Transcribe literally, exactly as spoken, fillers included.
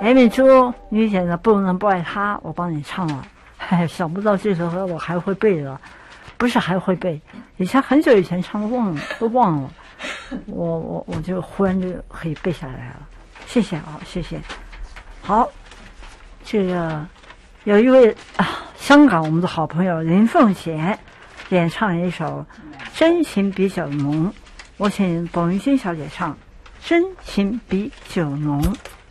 哎，敏珠，你选的不能不爱他，我帮你唱了。哎，想不到这首歌我还会背了，不是还会背，以前很久以前唱忘了，都忘了。我我我就忽然就可以背下来了，谢谢啊，谢谢。好，这个有一位啊，香港我们的好朋友林凤贤演唱一首《真情比酒浓》，我请董玉欣小姐唱《真情比酒浓》。